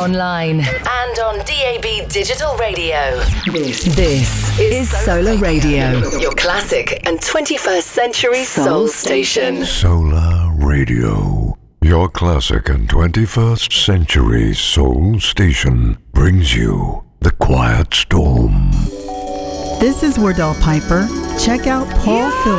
online and on DAB Digital Radio. This is Solar Radio, your classic and 21st century soul station. Solar Radio, your classic and 21st century soul station, brings you The Quiet Storm. This is Wardell Piper. Check out Paul Phillips